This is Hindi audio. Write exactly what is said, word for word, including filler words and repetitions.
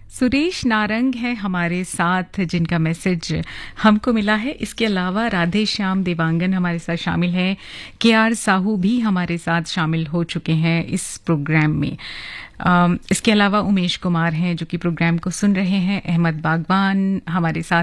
सुरेश नारंग है हमारे साथ जिनका मैसेज हमको मिला है। इसके अलावा राधे श्याम देवांगन हमारे साथ शामिल हैं। के आर साहू भी हमारे साथ शामिल हो चुके हैं इस प्रोग्राम में। इसके अलावा उमेश कुमार हैं जो कि प्रोग्राम को सुन रहे हैं। अहमद बागवान हमारे साथ